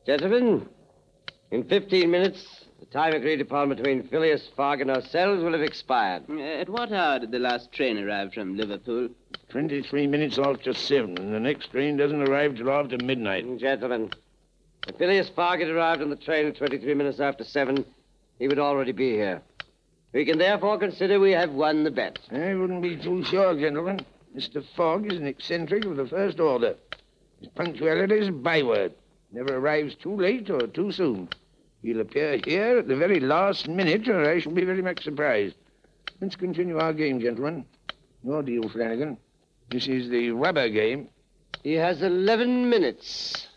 Gentlemen, in 15 minutes, the time agreed upon between Phileas Fogg and ourselves will have expired. At what hour did the last train arrive from Liverpool? 23 minutes after 7, and the next train doesn't arrive till after midnight. Gentlemen, if Phileas Fogg had arrived on the train at 23 minutes after 7, he would already be here. We can therefore consider we have won the bet. I wouldn't be too sure, gentlemen. Mr. Fogg is an eccentric of the first order. His punctuality is a byword. Never arrives too late or too soon. He'll appear here at the very last minute, or I shall be very much surprised. Let's continue our game, gentlemen. Your deal, Flanagan. This is the rubber game. He has 11 minutes.